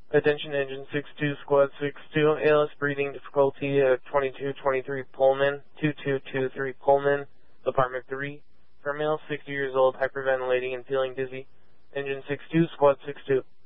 Attention Engine 62, Squad 62, ALS breathing difficulty at 2223 Pullman, 2223 Pullman, Apartment 3. For male 60 years old, hyperventilating and feeling dizzy. Engine 62, Squad 62.